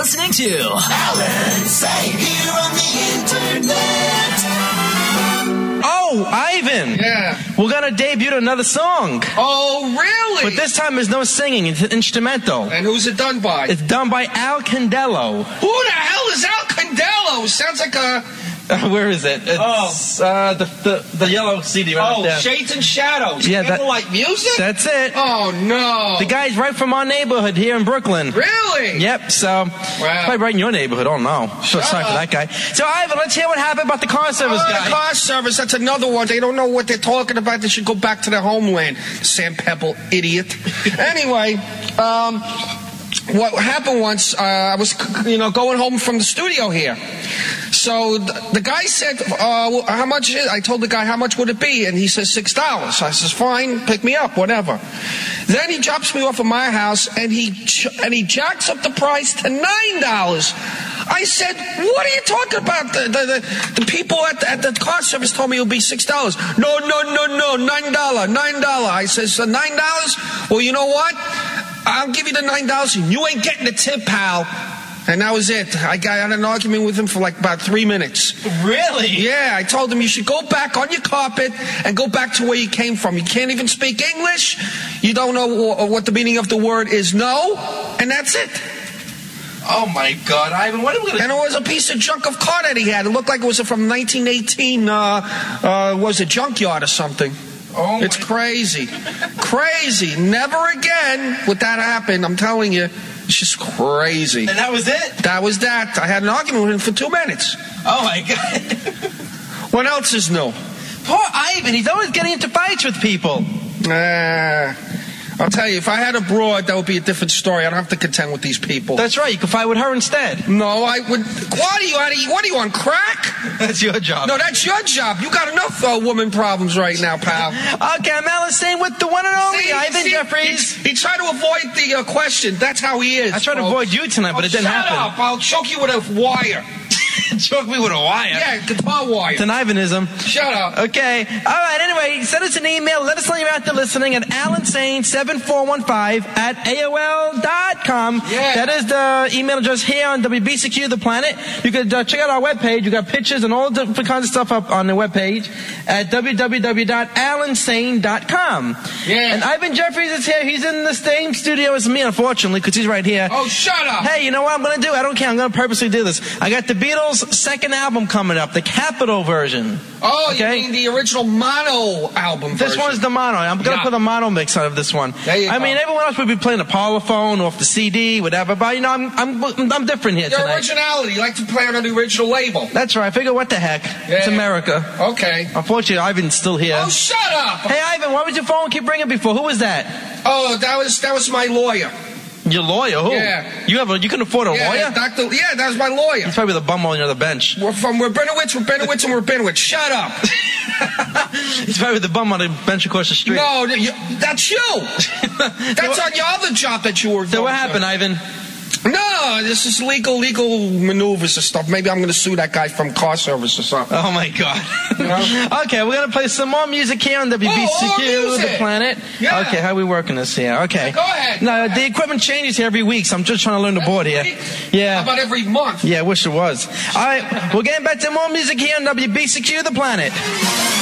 listening to Alan Sane here on the internet. Oh, Ivan. Yeah. We're going to debut another song. Oh, really? But this time there's no singing. It's instrumental. And who's it done by? It's done by Al Candello. Who the hell is Al Candello? Sounds like a... Where is it? It's the yellow CD right there. Shades and Shadows. Yeah, Candlelight music? That's it. Oh, no. The guy's right from our neighborhood here in Brooklyn. Really? Yep, so probably right in your neighborhood. I don't know. So sorry for that guy. So, Ivan, let's hear what happened about the car service guy. The car service, that's another one. They don't know what they're talking about. They should go back to their homeland. Sam Pebble, idiot. Anyway, what happened once, I was, going home from the studio here. So the guy said, how much is it? I told the guy, how much would it be? And he says, $6. I says, fine, pick me up, whatever. Then he drops me off at my house, and he jacks up the price to $9. I said, what are you talking about? The people at the car service told me it would be $6. No, $9. I says, $9? Well, you know what? I'll give you the $9, and you ain't getting the tip, pal. And that was it. I had an argument with him for like about 3 minutes. Really? Yeah, I told him you should go back on your carpet and go back to where you came from. You can't even speak English. You don't know what the meaning of the word is no. And that's it. Oh, my God, Ivan, what are we going to... And it was a piece of junk of car that he had. It looked like it was from 1918, was a junkyard or something. Oh, it's crazy. Crazy. Never again would that happen, I'm telling you. It's just crazy. And that was it? That was that. I had an argument with him for 2 minutes. Oh, my God. What else is new? Poor Ivan. He's always getting into fights with people. I'll tell you, if I had a broad, that would be a different story. I don't have to contend with these people. That's right. You could fight with her instead. No, I would... What are you on crack? That's your job. No, that's your job. You got enough woman problems right now, pal. Okay, I'm Alan Sane with the one and only Ivan Jeffries. He tried to avoid the question. That's how he is. I tried to avoid you tonight, but it didn't happen. Shut up. I'll choke you with a wire. Choke me with a wire? Yeah, guitar wire. It's an Ivanism. Shut up. Okay. All right, anyway, send us an email. Let us know you're out there listening at alansane7415@AOL.com. Yeah. That is the email address here on WBCQ The Planet. You could check out our webpage. You got pictures and all different kinds of stuff up on the webpage at www.alansane.com. Yeah. And Ivan Jeffries is here. He's in the same studio as me, unfortunately, because he's right here. Oh, shut up. Hey, you know what I'm going to do? I don't care. I'm going to purposely do this. I got the Beatles' second album coming up, the Capitol version. Oh, okay? You mean the original mono album version? This one's the mono. I'm going to put a mono mix out of this one. There you go. I mean, everyone else would be playing a Parlophone off the CD, whatever, but, you know, I'm different here Your tonight. originality. You like to play on the original label. That's right. I figure, what the heck? Yeah. It's America. Okay. Unfortunately, Ivan's still here. Oh, shut up. Hey, Ivan, why was your phone keep ringing before? Who was that? Oh, that was my lawyer. Your lawyer? Who? Yeah. You can afford a lawyer? Yeah, that was my lawyer. He's probably the bum on the other bench. We're from Rabinowitz, and Rabinowitz. Shut up. He's probably the bum on the bench across the street. No, that's you. That's on your other job that you were doing. So what happened, Ivan? No, this is legal maneuvers and stuff. Maybe I'm going to sue that guy from car service or something. Oh, my God. You know? Okay, we're going to play some more music here on WBCQ, The Planet. Yeah. Okay, how are we working this here? Okay. Go ahead. No, the equipment changes here every week, so I'm just trying to learn the board here. Yeah. How about every month? Yeah, I wish it was. All right, we're getting back to more music here on WBCQ, The Planet.